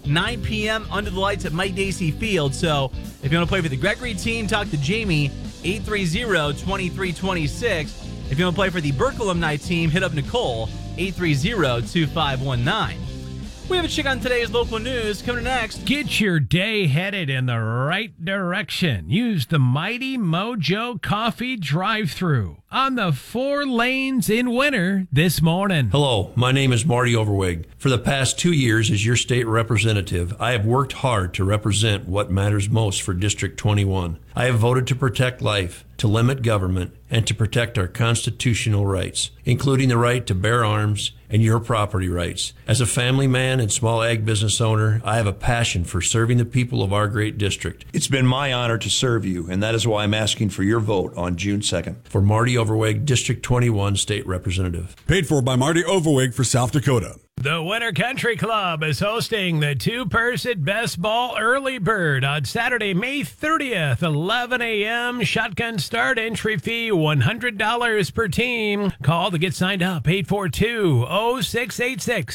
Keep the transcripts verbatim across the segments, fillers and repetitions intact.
nine p.m. under the lights at Mike Dacey Field. So if you want to play for the Gregory team, talk to Jamie, eight three zero, two three two six. If you want to play for the Burke Alumni team, hit up Nicole, eight three zero, two five one nine. We have a check on today's local news coming next. Get your day headed in the right direction. Use the Mighty Mojo Coffee drive-thru on the four lanes in winter this morning. Hello, my name is Marty Overweg. For the past two years as your state representative, I have worked hard to represent what matters most for District twenty-one. I have voted to protect life, to limit government, and to protect our constitutional rights, including the right to bear arms and your property rights. As a family man and small ag business owner, I have a passion for serving the people of our great district. It's been my honor to serve you, and that is why I'm asking for your vote on June second. For Marty Overweg, District twenty-one State Representative. Paid for by Marty Overweg for South Dakota. The Winter Country Club is hosting the two-person Best Ball Early Bird on Saturday, May thirtieth, eleven a.m. Shotgun start, entry fee one hundred dollars per team. Call to get signed up, eight four two, oh six eight six.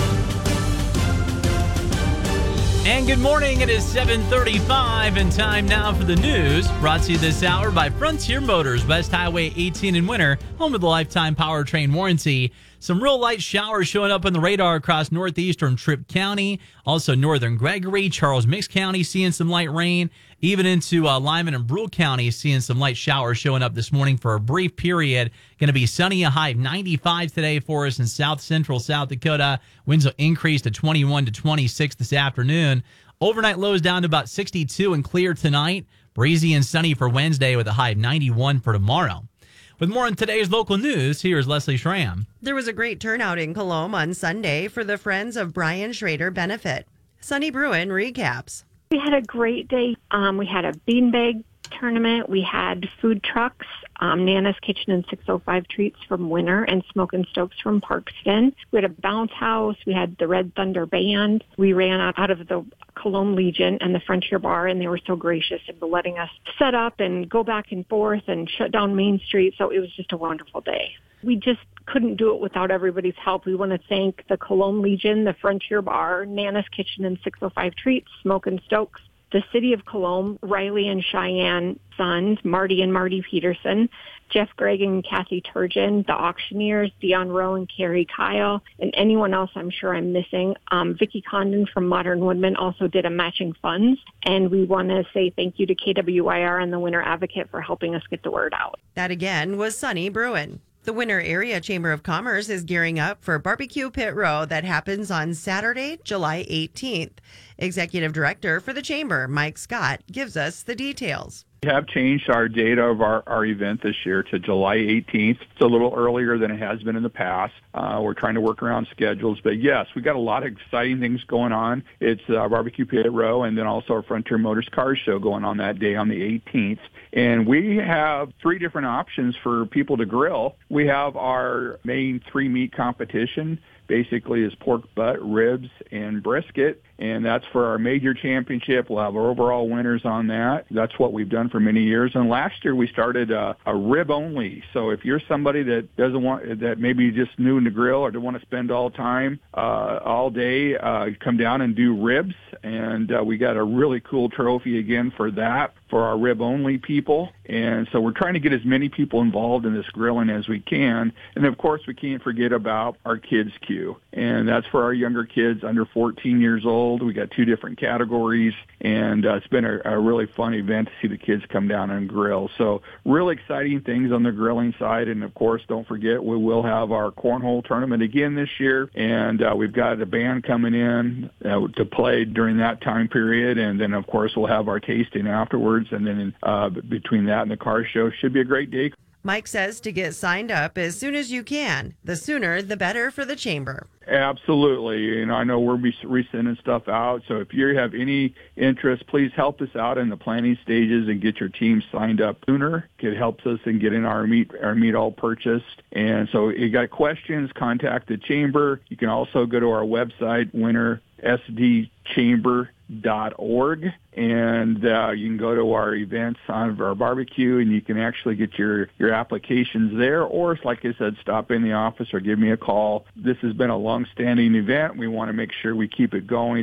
And good morning. It is seven thirty-five and time now for the news. Brought to you this hour by Frontier Motors, West Highway eighteen in winter, home of the lifetime powertrain warranty. Some real light showers showing up on the radar across northeastern Tripp County, also northern Gregory, Charles Mix County seeing some light rain, even into uh, Lyman and Brule County seeing some light showers showing up this morning for a brief period. Going to be sunny, a high of ninety-five today for us in south central South Dakota. Winds will increase to twenty-one to twenty-six this afternoon. Overnight lows down to about sixty-two and clear tonight. Breezy and sunny for Wednesday with a high of ninety-one for tomorrow. With more on today's local news, here's Leslie Schramm. There was a great turnout in Colome on Sunday for the Friends of Brian Schrader benefit. Sunny Bruin recaps. We had a great day. Um, we had a beanbag tournament. We had food trucks, um, Nana's Kitchen and six oh five Treats from Winter and Smoke and Stokes from Parkston. We had a bounce house. We had the Red Thunder Band. We ran out, out of the Colome Legion and the Frontier Bar, and they were so gracious in letting us set up and go back and forth and shut down Main Street. So it was just a wonderful day. We just couldn't do it without everybody's help. We want to thank the Colome Legion, the Frontier Bar, Nana's Kitchen and six oh five Treats, Smoke and Stokes, the City of Colome, Riley and Cheyenne sons, Marty and Marty Peterson, Jeff Gregg and Kathy Turgeon, the auctioneers, Dion Rowe and Carrie Kyle, and anyone else I'm sure I'm missing. Um, Vicki Condon from Modern Woodman also did a matching funds, and we want to say thank you to K W I R and the Winter Advocate for helping us get the word out. That again was Sunny Bruin. The Winter Area Chamber of Commerce is gearing up for Barbecue Pit Row that happens on Saturday, July eighteenth. Executive Director for the Chamber, Mike Scott, gives us the details. We have changed our date of our, our event this year to July eighteenth. It's a little earlier than it has been in the past. Uh, we're trying to work around schedules. But, yes, we got a lot of exciting things going on. It's uh, Barbecue Pit Row and then also our Frontier Motors Car Show going on that day on the eighteenth. And we have three different options for people to grill. We have our main three-meat competition. Basically is pork butt, ribs, and brisket, and that's for our major championship. We'll have our overall winners on that. That's what we've done for many years. And last year we started a, a rib only. So if you're somebody that doesn't want, that maybe just new in the grill or don't want to spend all time, uh, all day, uh, come down and do ribs. And uh, we got a really cool trophy again for that, for our rib only people. And so we're trying to get as many people involved in this grilling as we can. And of course we can't forget about our kids queue. And that's for our younger kids under fourteen years old. We got two different categories, and uh, it's been a, a really fun event to see the kids come down and grill. So really exciting things on the grilling side. And of course, don't forget, we will have our cornhole tournament again this year. And uh, we've got a band coming in uh, to play during that time period. And then of course, we'll have our tasting afterwards. And then uh, between that and the car show, should be a great day. Mike says to get signed up as soon as you can. The sooner, the better for the Chamber. Absolutely. You know, I know we're resending stuff out. So if you have any interest, please help us out in the planning stages and get your team signed up sooner. It helps us in getting our meat, our meat all purchased. And so if you got questions, contact the Chamber. You can also go to our website, winter s d chamber dot org, and uh, you can go to our events on our barbecue, and you can actually get your, your applications there, or like I said, stop in the office or give me a call. This has been a long-standing event. We want to make sure we keep it going.